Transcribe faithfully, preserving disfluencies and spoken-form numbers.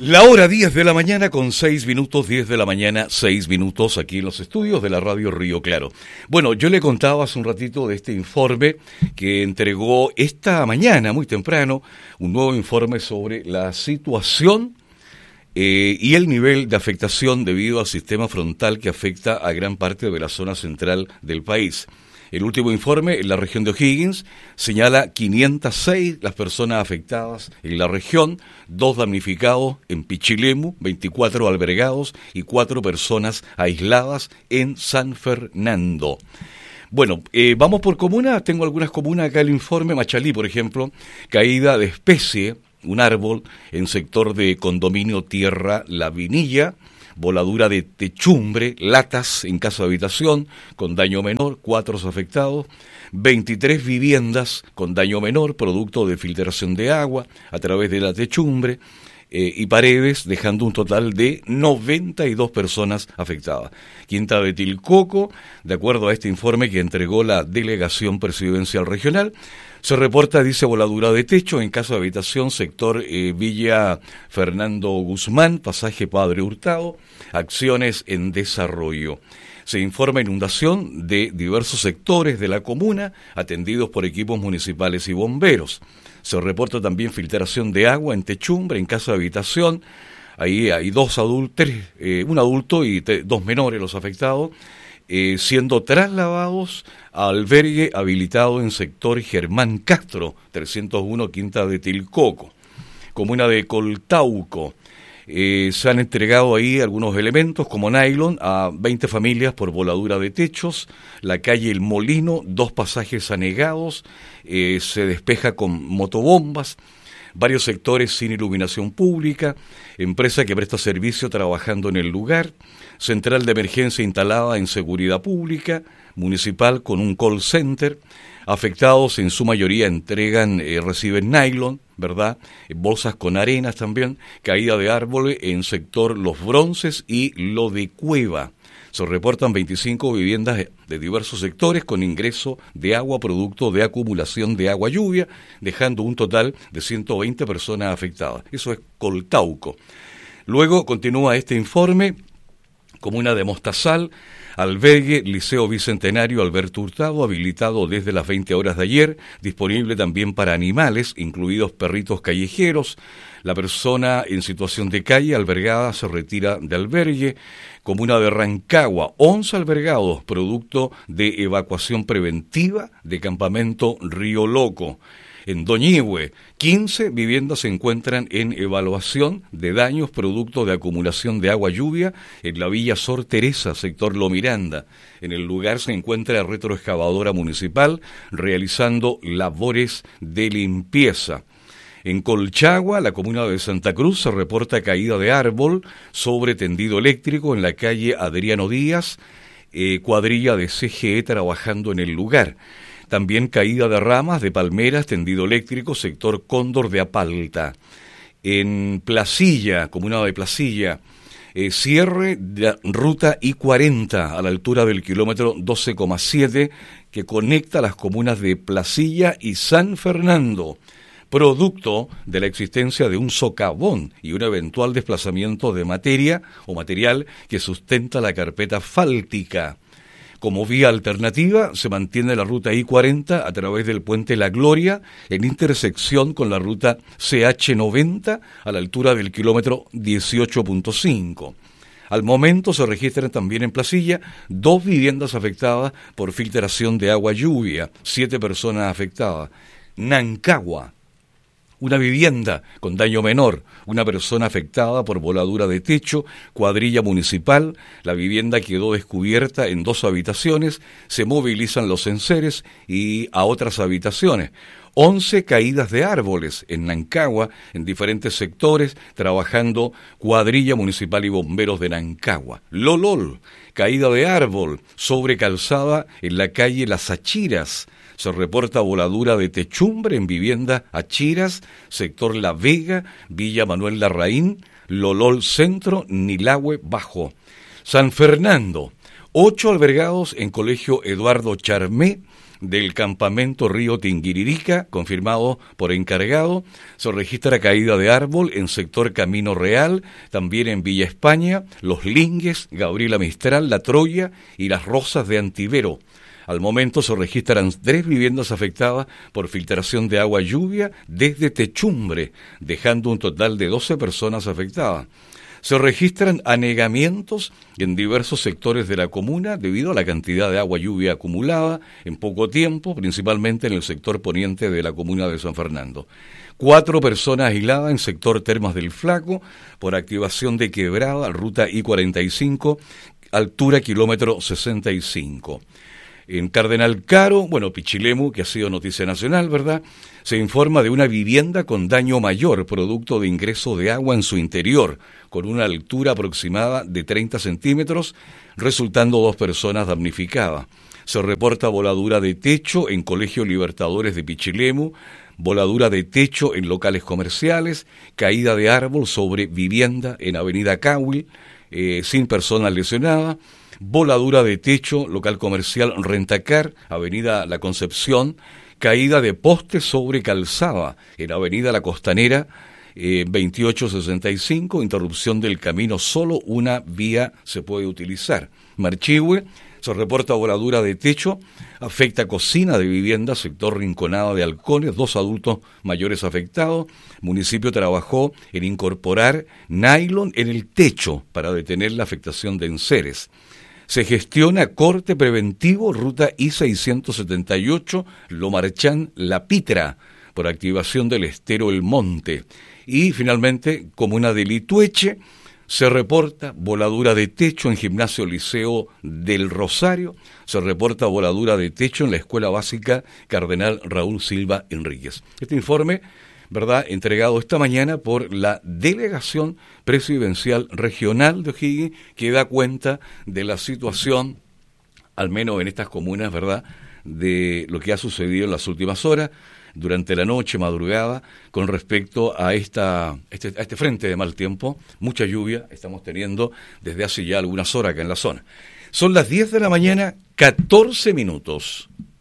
La hora diez de la mañana con seis minutos, diez de la mañana, seis minutos aquí en los estudios de la radio Río Claro. Bueno, yo le contaba hace un ratito de este informe que entregó esta mañana, muy temprano, un nuevo informe sobre la situación eh, y el nivel de afectación debido al sistema frontal que afecta a gran parte de la zona central del país. El último informe en la región de O'Higgins señala quinientas seis las personas afectadas en la región, dos damnificados en Pichilemu, veinticuatro albergados y cuatro personas aisladas en San Fernando. Bueno, eh, vamos por comunas, tengo algunas comunas acá el informe, Machalí, por ejemplo, caída de especie, un árbol en sector de condominio Tierra La Vinilla, voladura de techumbre, latas en casa de habitación con daño menor, cuatro afectados, veintitrés viviendas con daño menor, producto de filtración de agua a través de la techumbre eh, y paredes, dejando un total de noventa y dos personas afectadas. Quinta de Tilcoco, de acuerdo a este informe que entregó la Delegación Presidencial Regional, se reporta, dice, voladura de techo en casa de habitación, sector eh, Villa Fernando Guzmán, pasaje Padre Hurtado, acciones en desarrollo. Se informa inundación de diversos sectores de la comuna, atendidos por equipos municipales y bomberos. Se reporta también filtración de agua en techumbre, en casa de habitación. Ahí hay dos adultos, eh, un adulto y te, dos menores los afectados, Eh, siendo trasladados a albergue habilitado en sector Germán Castro, trescientos uno Quinta de Tilcoco. Comuna de Coltauco, eh, se han entregado ahí algunos elementos como nylon a veinte familias por voladura de techos. La calle El Molino, dos pasajes anegados, eh, se despeja con motobombas. Varios sectores sin iluminación pública, empresa que presta servicio trabajando en el lugar, central de emergencia instalada en seguridad pública, municipal con un call center, afectados en su mayoría entregan, eh, reciben nylon, ¿verdad? Bolsas con arenas también, caída de árboles en sector Los Bronces y Lo de Cueva. Se reportan veinticinco viviendas de diversos sectores con ingreso de agua producto de acumulación de agua-lluvia, dejando un total de ciento veinte personas afectadas. Eso es Coltauco. Luego continúa este informe, comuna de Mostazal, albergue Liceo Bicentenario Alberto Hurtado, habilitado desde las veinte horas de ayer, disponible también para animales, incluidos perritos callejeros. La persona en situación de calle albergada se retira de albergue. Comuna de Rancagua, once albergados, producto de evacuación preventiva de campamento Río Loco. En Doñihue, quince viviendas se encuentran en evaluación de daños producto de acumulación de agua-lluvia en la Villa Sor Teresa, sector Lo Miranda. En el lugar se encuentra retroexcavadora municipal realizando labores de limpieza. En Colchagua, la comuna de Santa Cruz, se reporta caída de árbol sobre tendido eléctrico en la calle Adriano Díaz, eh, cuadrilla de C G E trabajando en el lugar. También caída de ramas de palmeras, tendido eléctrico, sector Cóndor de Apalta. En Placilla, comuna de Placilla, eh, cierre de ruta I cuarenta a la altura del kilómetro doce coma siete que conecta las comunas de Placilla y San Fernando, producto de la existencia de un socavón y un eventual desplazamiento de materia o material que sustenta la carpeta fáltica. Como vía alternativa, se mantiene la ruta I cuarenta a través del puente La Gloria, en intersección con la ruta C H noventa, a la altura del kilómetro dieciocho punto cinco. Al momento se registran también en Placilla dos viviendas afectadas por filtración de agua-lluvia, siete personas afectadas. Nancagua, una vivienda con daño menor, una persona afectada por voladura de techo, cuadrilla municipal, la vivienda quedó descubierta en dos habitaciones, se movilizan los enseres y a otras habitaciones. once caídas de árboles en Nancagua, en diferentes sectores, trabajando cuadrilla municipal y bomberos de Nancagua. Lolol, caída de árbol sobre calzada en la calle Las Achiras. Se reporta voladura de techumbre en vivienda Achiras, sector La Vega, Villa Manuel Larraín, Lolol Centro, Nilahue Bajo. San Fernando, Ocho albergados en Colegio Eduardo Charmé del campamento Río Tinguiririca, confirmado por encargado. Se registra caída de árbol en sector Camino Real, también en Villa España, Los Lingues, Gabriela Mistral, La Troya y Las Rosas de Antivero. Al momento se registran tres viviendas afectadas por filtración de agua lluvia desde techumbre, dejando un total de doce personas afectadas. Se registran anegamientos en diversos sectores de la comuna debido a la cantidad de agua lluvia acumulada en poco tiempo, principalmente en el sector poniente de la comuna de San Fernando. Cuatro personas aisladas en sector Termas del Flaco por activación de quebrada, ruta I cuarenta y cinco, altura kilómetro sesenta y cinco. En Cardenal Caro, bueno, Pichilemu, que ha sido noticia nacional, ¿verdad?, se informa de una vivienda con daño mayor, producto de ingreso de agua en su interior, con una altura aproximada de treinta centímetros, resultando dos personas damnificadas. Se reporta voladura de techo en Colegio Libertadores de Pichilemu, voladura de techo en locales comerciales, caída de árbol sobre vivienda en Avenida Cahuil, eh, sin personas lesionadas, voladura de techo, local comercial Rentacar, Avenida La Concepción, caída de poste sobre calzada en Avenida La Costanera, eh, veintiocho sesenta y cinco, interrupción del camino, solo una vía se puede utilizar. Marchihue, se reporta voladura de techo, afecta cocina de vivienda, sector Rinconada de Halcones, dos adultos mayores afectados. Municipio trabajó en incorporar nylon en el techo para detener la afectación de enseres. Se gestiona corte preventivo, ruta I seiscientos setenta y ocho, Lomarchán-La Pitra, por activación del estero El Monte. Y finalmente, comuna de Litueche, se reporta voladura de techo en Gimnasio Liceo del Rosario, se reporta voladura de techo en la Escuela Básica Cardenal Raúl Silva Enríquez. Este informe, ¿verdad?, entregado esta mañana por la Delegación Presidencial Regional de O'Higgins, que da cuenta de la situación, al menos en estas comunas, ¿verdad?, de lo que ha sucedido en las últimas horas, durante la noche, madrugada, con respecto a esta este, a este frente de mal tiempo. Mucha lluvia estamos teniendo desde hace ya algunas horas acá en la zona. Son las diez de la mañana, catorce minutos.